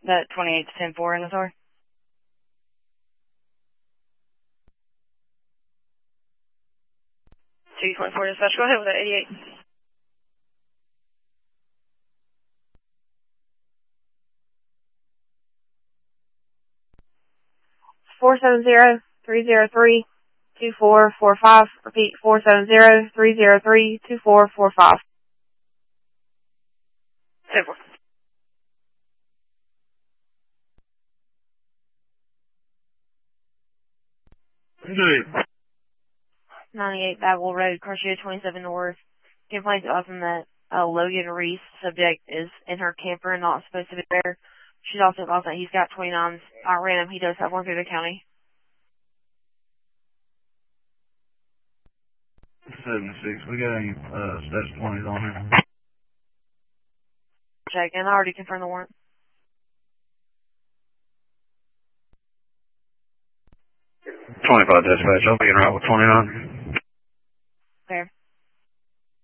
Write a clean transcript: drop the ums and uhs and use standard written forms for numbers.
That 28 to 10-4 in the store. $224 dispatch, go ahead with that 88. $470-303-2445. Repeat, 470-303-2445. 10-4. 98 Babel Road, Cartier 27 North. Complaints awesome that Logan Reese, subject, is in her camper and not supposed to be there. She's also awesome that he's got 29s. I ran him. He does have one through the county. 76. We got any status 20s on here? Check, and I already confirmed the warrant. 25 dispatch. I'll be in route with 29.